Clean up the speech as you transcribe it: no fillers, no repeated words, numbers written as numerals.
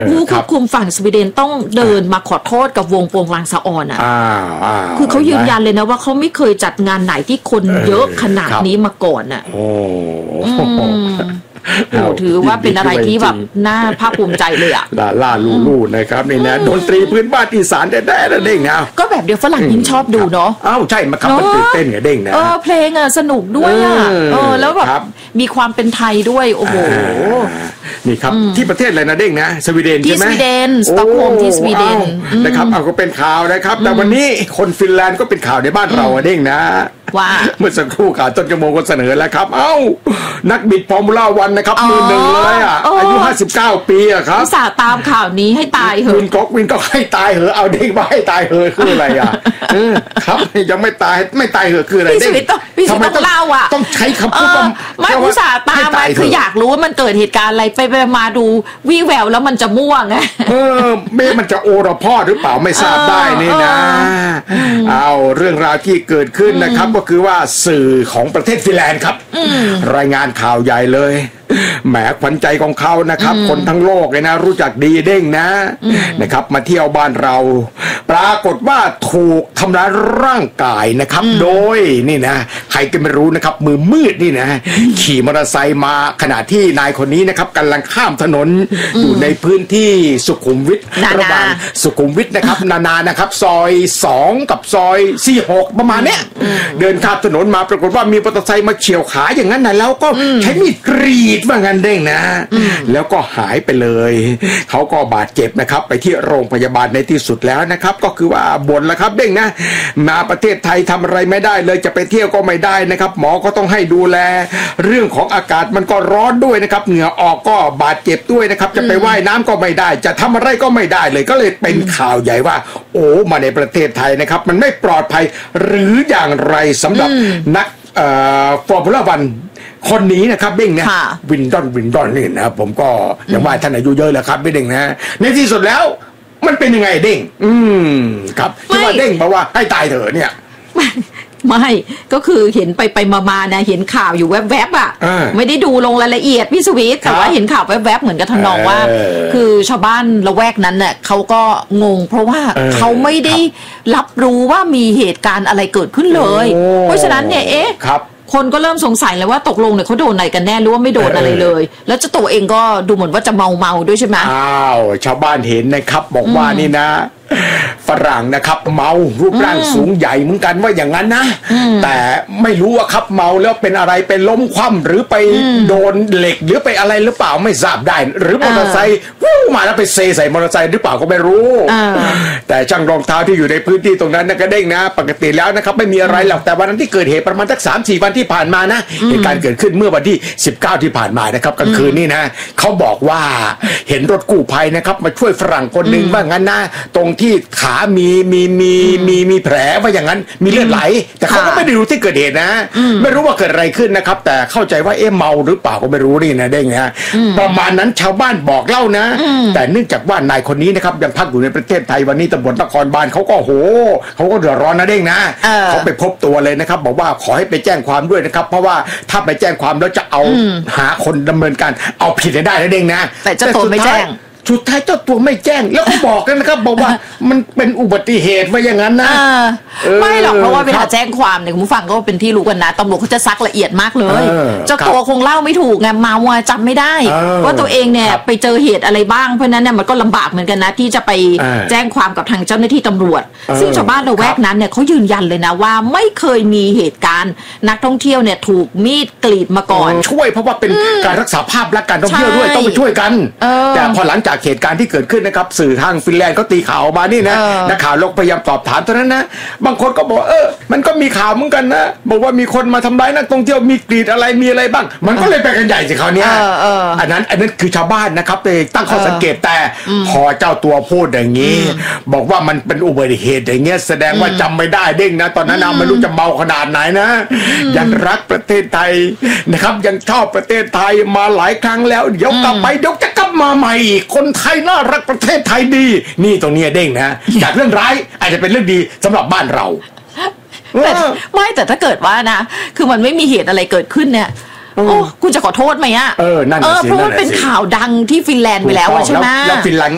ผู้ควบคุมฝั่งสวีเดนต้องเดินมาขอโทษกับวงโปงลางสะออนอ่ะคือเขายืนยันเลยนะว่าเขาไม่เคยจัดงานไหนที่คนเยอะขนาดนี้มาก่อนอ่ะถือว่าเป็นอะไรที่แบบน่าภาคภูมิใจเลยอ่ะล่าลู่นะครับนี่นะดนตรีพื้นบ้านอีสานแท้ๆนะเด้งนะก็แบบเดียวฝรั่งยิ่งชอบดูเนาะใช่มาครับมันตื่นเต้นไงเด้งนะเพลงอ่ะสนุกด้วยอ่ะแล้วแบบมีความเป็นไทยด้วยโอ้โหนี่ครับที่ประเทศอะไรนะเด้งนะสวีเดนใช่ไหมที่สวีเดนสต็อกโฮล์มที่สวีเดนนะครับก็เป็นข่าวนะครับแต่วันนี้คนฟินแลนด์ก็เป็นข่าวในบ้านเราเด้งนะว่าเมื่อสักครู่ข่าวต้นชั่วโมงก็เสนอแล้วครับนักบิดฟอร์มูล่าวันนะครับมือหนึ่งเลยอายุ59 ปีอะครับอุตส่าห์ตามข่าวนี้ให้ตายเหอะวินก็ให้ตายเหอะเอาเด้งมาให้ตายเหอะคืออะไรอ่ะครับยังไม่ตายเหอะคืออะไรเด้งทำไมต้องเล่าอ่ะต้องใช้คำพูดไม่อุตส่าห์ตามมาคืออยากรู้ว่ามันเกิดเหตุการณ์อะไรไปมาดูวี่แววแล้วมันจะม่วงไงมันจะโอระพ่อหรือเปล่าไม่ทราบได้นี่นะเรื่องราวที่เกิดขึ้นนะครับก็คือว่าสื่อของประเทศฟินแลนด์ครับรายงานข่าวใหญ่เลยแหมขวัญใจของเขานะครับคนทั้งโลกเลยนะรู้จักดีเด้งนะครับมาเที่ยวบ้านเราปรากฏว่าถูกทำร้ายร่างกายนะครับโดยนี่นะใครก็ไม่รู้นะครับมือมืดนี่นะขี่มอเตอร์ไซค์มาขณะที่นายคนนี้นะครับกำลังข้ามถนนอยู่ในพื้นที่สุขุมวิทระหว่างสุขุมวิทนะครับนานะครับซอย2กับซอย46ประมาณเนี้ยเดินข้ามถนนมาปรากฏว่ามีมอเตอร์ไซค์มาเฉี่ยวขาอย่างนั้นนะแล้วก็ใช้มีดกรีดว่างั้นเด้งนะแล้วก็หายไปเลยเขาก็บาดเจ็บนะครับไปที่โรงพยาบาลในที่สุดแล้วนะครับก็คือว่าบ่นแล้วครับเด้งนะมาประเทศไทยทำอะไรไม่ได้เลยจะไปเที่ยวก็ไม่ได้นะครับหมอก็ต้องให้ดูแลเรื่องของอากาศมันก็ร้อนด้วยนะครับเหงื่อออกก็บาดเจ็บด้วยนะครับจะไปว่ายน้ำก็ไม่ได้จะทำอะไรก็ไม่ได้เลยก็เลยเป็นข่าวใหญ่ว่ามาในประเทศไทยนะครับมันไม่ปลอดภัยหรืออย่างไรสำหรับนักฟอร์มูล่าวันคนนี้นะครับเบ้งนะวินดอนนี่นะผมก็อย่างว่าท่านอายุเยอะแล้วครับเบ้งนะในที่สุดแล้วมันเป็นยังไงเด้งครับที่ว่าเด้งบอกว่าให้ตายเถอะเนี่ยไม่ก็คือเห็นไปมานะเห็นข่าวอยู่แวบๆอ่ะไม่ได้ดูลงรายละเอียดพี่สวิทแต่ว่าเห็นข่าวแวบๆเหมือนกับทำนองว่าคือชาวบ้านละแวกนั้นเนี่ยเขาก็งงเพราะว่าเขาไม่ได้รับรู้ว่ามีเหตุการณ์อะไรเกิดขึ้นเลยเพราะฉะนั้นเนี่ยคนก็เริ่มสงสัยเลยว่าตกลงเนี่ยเขาโดนอะไรกันแน่หรือว่าไม่โดนอะไรเลยแล้วเจ้าตัวเองก็ดูเหมือนว่าจะเมาด้วยใช่ไหมชาวบ้านเห็นนะครับบอกว่านี่นะฝรั่งนะครับเมารูปร่างสูงใหญ่เหมือนกันว่าอย่างนั้นนะแต่ไม่รู้ว่าครับเมาแล้วเป็นอะไรไปล้มคว่ำหรือไปโดนเหล็กหรือไปอะไรหรือเปล่าไม่ทราบได้หรือมอเตอร์ไซค์วู้มาแล้วไปเซใส่มอเตอร์ไซค์หรือเปล่าก็ไม่รู้แต่ช่างรองเท้าที่อยู่ในพื้นที่ตรงนั้นก็เด้งนะปกติแล้วนะครับไม่มีอะไรหรอกแต่วันนั้นที่เกิดเหตุประมาณสัก 3-4 วันที่ผ่านมานะเหตุการณ์เกิดขึ้นเมื่อวันที่19ที่ผ่านมานะครับกลางคืนนี่นะเขาบอกว่าเห็นรถกู้ภัยนะครับมาช่วยฝรั่งคนนึงว่างั้นนะตรงที่ขามีแผลว่าอย่างนั้นมีเลือดไหลแต่เขาก็ไม่ได้รู้ที่เกิดเหตุนะไม่รู้ว่าเกิดอะไรขึ้นนะครับแต่เข้าใจว่าเมาหรือเปล่าก็ไม่รู้นี่นะเด้งนะประมาณนั้นชาวบ้านบอกเล่านะแต่เนื่องจากว่านายคนนี้นะครับยังพักอยู่ในประเทศไทยวันนี้ตำรวจนครบาลเขาก็เขาก็เดือดร้อนนะเด้งนะเขาไปพบตัวเลยนะครับบอกว่าขอให้ไปแจ้งความด้วยนะครับเพราะว่าถ้าไปแจ้งความแล้วจะเอาหาคนดำเนินการเอาผิดได้นะเด้งนะแต่เจ้าตัวไม่แจ้งสุดท้ายเจ้าตัวไม่แจ้งแล้วก็บอกกันนะครับบอกว่ามันเป็นอุบัติเหตุว่าอย่างนั้นนะไม่หรอกเพราะว่าเวลาแจ้งความเนี่ยคุณผู้ฟังก็เป็นที่รู้กันนะตำรวจเขาจะซักละเอียดมากเลยเจ้าตัวคงเล่าไม่ถูกไงเมาจำไม่ได้ว่าตัวเองเนี่ยไปเจอเหตุอะไรบ้างเพราะนั้นเนี่ยมันก็ลำบากเหมือนกันนะที่จะไปแจ้งความกับทางเจ้าหน้าที่ตำรวจซึ่งชาวบ้านละแวกนั้นเนี่ยเขายืนยันเลยนะว่าไม่เคยมีเหตุการณ์นักท่องเที่ยวเนี่ยถูกมีดกรีดมาก่อนช่วยเพราะว่าเป็นการรักษาภาพและการท่องเที่ยวด้วยต้องไปช่วยกันแต่พอหลังจากเหตุการณ์ที่เกิดขึ้นนะครับสื่อทางฟินแลนด์เขาตีข่าวออกมานี่นะนักข่าวโลกพยายามตอบถามเท่านั้นนะบางคนก็บอกมันก็มีข่าวเหมือนกันนะบอกว่ามีคนมาทำร้ายนักท่องเที่ยวมีกรีดอะไรมีอะไรบ้างมันก็เลยไปกันใหญ่สิคราวนี้อันนั้นคือชาวบ้านนะครับไปตั้งข้อสังเกตแต่พอเจ้าตัวพูดอย่างนี้บอกว่ามันเป็นอุบัติเหตุอย่างเงี้ยแสดงว่าจำไม่ได้เด้งนะตอนนั้นไม่รู้จะเมาขนาดไหนนะยังรักประเทศไทยนะครับยังชอบประเทศไทยมาหลายครั้งแล้วเดี๋ยวกลับไปเดี๋ยวจะกลับมาใหม่อีกคนไทยน่ารักประเทศไทยดีนี่ตรงนี้เด้งนะจากเรื่องร้ายอาจจะเป็นเรื่องดีสำหรับบ้านเราแต่ถ้าเกิดว่านะคือมันไม่มีเหตุอะไรเกิดขึ้นเนี่ยคุณจะขอโทษไหมอ่ะนั่นเพราะว่าเป็นข่าวดังที่ฟินแลนด์ไปแล้วใช่ไหมแล้วฟินแลนด์